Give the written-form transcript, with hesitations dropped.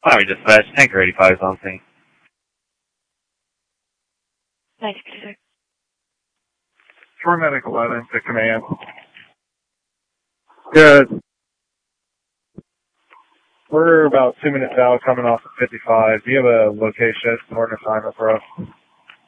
Sorry, dispatch. Tanker 85 is on scene. 96. Shore Medic 11 to command. Good. We're about 2 minutes out coming off of 55. Do you have a location or an assignment for us?